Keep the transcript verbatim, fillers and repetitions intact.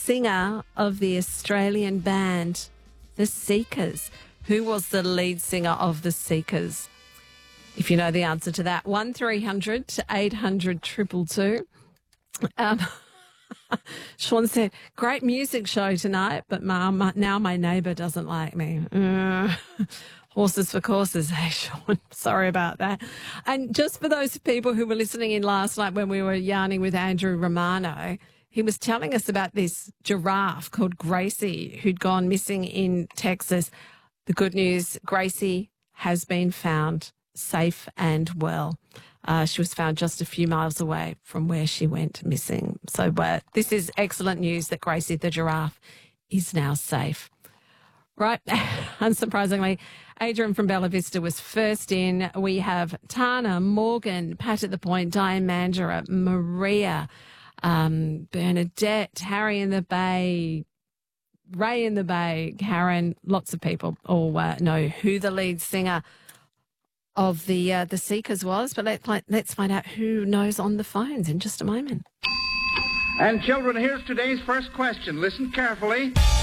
singer of the Australian band The Seekers? Who was the lead singer of The Seekers? If you know the answer to that, one three hundred eight hundred two two two. Um, Sean said, great music show tonight, but my, now my neighbour doesn't like me. Uh, horses for courses, hey, Sean. Sorry about that. And just for those people who were listening in last night when we were yarning with Andrew Romano, he was telling us about this giraffe called Gracie who'd gone missing in Texas. The good news, Gracie has been found safe and well. Uh, she was found just a few miles away from where she went missing. So uh, this is excellent news that Gracie the giraffe is now safe. Right, unsurprisingly, Adrian from Bella Vista was first in. We have Tana, Morgan, Pat at the Point, Diane Mandara, Maria, um, Bernadette, Harry in the Bay, Ray in the Bay, Karen, lots of people all uh, know who the lead singer of the uh, the Seekers was, but let, let's find out who knows on the phones in just a moment. And children, here's today's first question. Listen carefully.